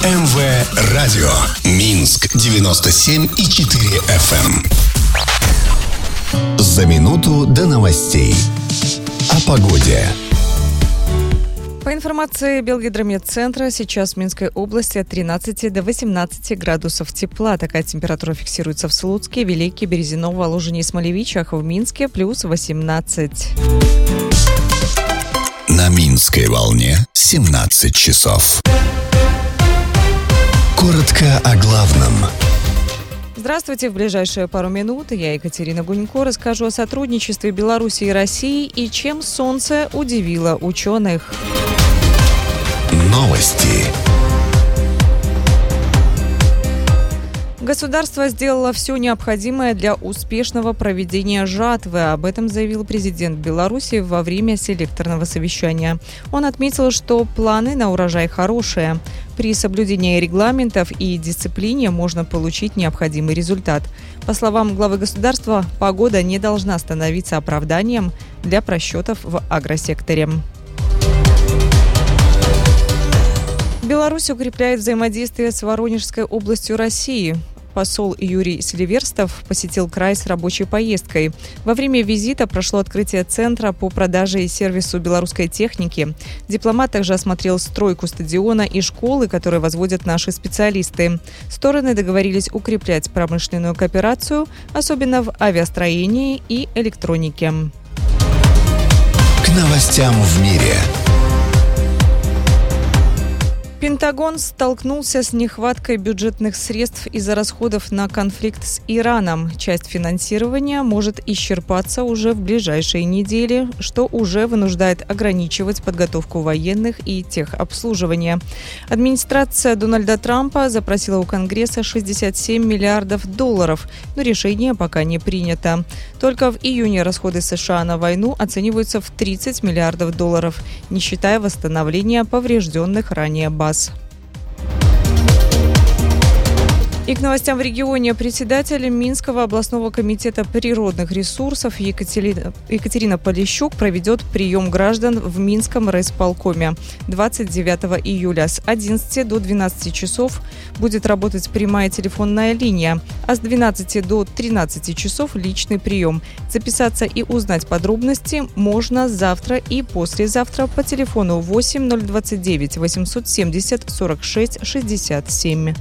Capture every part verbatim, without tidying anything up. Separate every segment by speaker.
Speaker 1: эм вэ Радио. Минск девяносто семь и четыре эф эм. За минуту до новостей. О погоде.
Speaker 2: По информации Белгидромедцентра, сейчас в Минской области от тринадцати до восемнадцати градусов тепла. Такая температура фиксируется в Слуцке, Велике, Березиново, Воложине и Смолевичах. В Минске плюс восемнадцать.
Speaker 1: На Минской волне семнадцать часов. Коротко о главном.
Speaker 2: Здравствуйте. В ближайшие пару минут я, Екатерина Гунько, расскажу о сотрудничестве Беларуси и России и чем солнце удивило ученых.
Speaker 1: Новости.
Speaker 2: Государство сделало все необходимое для успешного проведения жатвы. Об этом заявил президент Беларуси во время селекторного совещания. Он отметил, что планы на урожай хорошие. При соблюдении регламентов и дисциплине можно получить необходимый результат. По словам главы государства, погода не должна становиться оправданием для просчетов в агросекторе. Беларусь укрепляет взаимодействие с Воронежской областью России. Посол Юрий Селиверстов посетил край с рабочей поездкой. Во время визита прошло открытие центра по продаже и сервису белорусской техники. Дипломат также осмотрел стройку стадиона и школы, которые возводят наши специалисты. Стороны договорились укреплять промышленную кооперацию, особенно в авиастроении и электронике.
Speaker 1: К новостям в мире.
Speaker 2: Пентагон столкнулся с нехваткой бюджетных средств из-за расходов на конфликт с Ираном. Часть финансирования может исчерпаться уже в ближайшие недели, что уже вынуждает ограничивать подготовку военных и техобслуживание. Администрация Дональда Трампа запросила у Конгресса шестьдесят семь миллиардов долларов, но решение пока не принято. Только в июне расходы США на войну оцениваются в тридцать миллиардов долларов, не считая восстановления поврежденных ранее баз. И к новостям в регионе. Председатель Минского областного комитета природных ресурсов Екатерина, Екатерина Полищук проведет прием граждан в Минском райисполкоме двадцать девятого июля. С одиннадцати до двенадцати часов будет работать прямая телефонная линия, а с двенадцати до тринадцати часов личный прием. Записаться и узнать подробности можно завтра и послезавтра по телефону восемь ноль двадцать девять восемьсот семьдесят сорок шесть шестьдесят семь.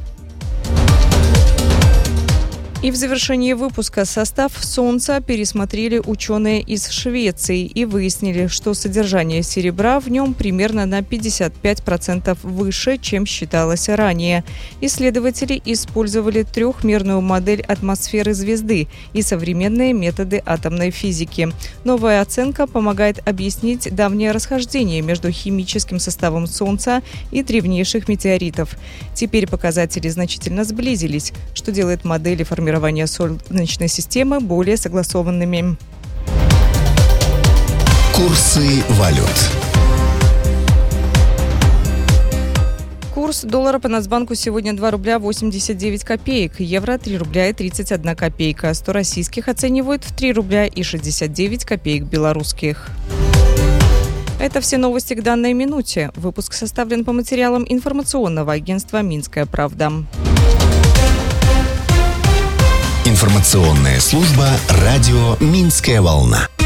Speaker 2: И в завершении выпуска состав Солнца пересмотрели ученые из Швеции и выяснили, что содержание серебра в нем примерно на пятьдесят пять процентов выше, чем считалось ранее. Исследователи использовали трехмерную модель атмосферы звезды и современные методы атомной физики. Новая оценка помогает объяснить давнее расхождение между химическим составом Солнца и древнейших метеоритов. Теперь показатели значительно сблизились, что делает модели формирования Солнечной системы более согласованными.
Speaker 1: Курсы валют.
Speaker 2: Курс доллара по Нацбанку сегодня два рубля восемьдесят девять копеек, евро три рубля и тридцать одна копейка, сто российских оценивают в три рубля и шестьдесят девять копеек белорусских. Это все новости к данной минуте. Выпуск составлен по материалам информационного агентства «Минская правда».
Speaker 1: Информационная служба «Радио Минская волна».